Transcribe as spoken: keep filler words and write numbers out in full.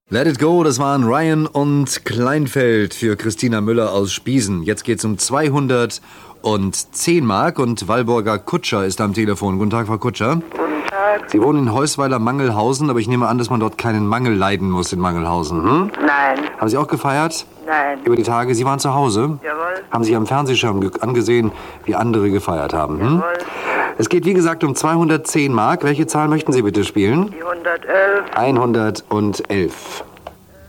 Let It Go, das waren Ryan und Kleinfeld für Christina Müller aus Spiesen. Jetzt geht's um zweihundertzehn Mark und Walburger Kutscher ist am Telefon. Guten Tag, Frau Kutscher. Guten Tag. Sie wohnen in Heusweiler Mangelhausen, aber ich nehme an, dass man dort keinen Mangel leiden muss in Mangelhausen. Hm? Nein. Haben Sie auch gefeiert? Nein. Über die Tage? Sie waren zu Hause? Jawohl. Haben Sie am Fernsehschirm ge- angesehen, wie andere gefeiert haben? Hm? Jawohl. Es geht, wie gesagt, um zweihundertzehn Mark. Welche Zahl möchten Sie bitte spielen? Die hundertelf. hundertelf.